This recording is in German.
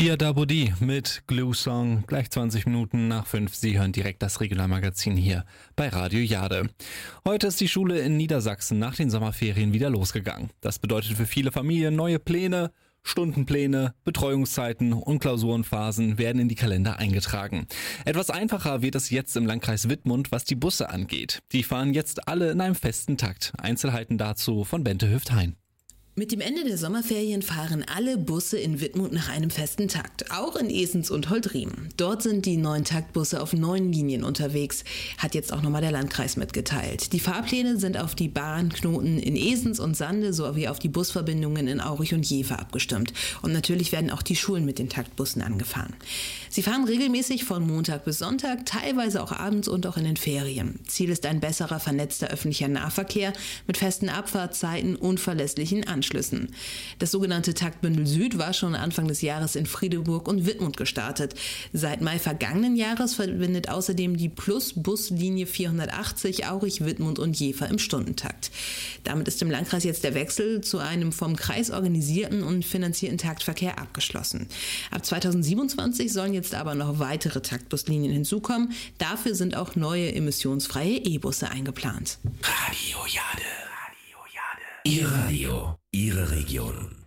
Bia Dabodi mit Glue Song, gleich 20 Minuten nach 5. Sie hören direkt das Regionalmagazin hier bei Radio Jade. Heute ist die Schule in Niedersachsen nach den Sommerferien wieder losgegangen. Das bedeutet für viele Familien neue Pläne, Stundenpläne, Betreuungszeiten und Klausurenphasen werden in die Kalender eingetragen. Etwas einfacher wird es jetzt im Landkreis Wittmund, was die Busse angeht. Die fahren jetzt alle in einem festen Takt. Einzelheiten dazu von Bente Hüft-Hein. Mit dem Ende der Sommerferien fahren alle Busse in Wittmund nach einem festen Takt, auch in Esens und Holdriem. Dort sind die 9 Taktbusse auf 9 Linien unterwegs, hat jetzt auch nochmal der Landkreis mitgeteilt. Die Fahrpläne sind auf die Bahnknoten in Esens und Sande sowie auf die Busverbindungen in Aurich und Jever abgestimmt. Und natürlich werden auch die Schulen mit den Taktbussen angefahren. Sie fahren regelmäßig von Montag bis Sonntag, teilweise auch abends und auch in den Ferien. Ziel ist ein besserer, vernetzter öffentlicher Nahverkehr mit festen Abfahrtzeiten und verlässlichen Anschlüssen. Das sogenannte Taktbündel Süd war schon Anfang des Jahres in Friedeburg und Wittmund gestartet. Seit Mai vergangenen Jahres verbindet außerdem die Plus-Buslinie 480 Aurich, Wittmund und Jever im Stundentakt. Damit ist im Landkreis jetzt der Wechsel zu einem vom Kreis organisierten und finanzierten Taktverkehr abgeschlossen. Ab 2027 sollen jetzt aber noch weitere Taktbuslinien hinzukommen. Dafür sind auch neue emissionsfreie E-Busse eingeplant. Radio Jade. Ihr Radio, Ihre Region.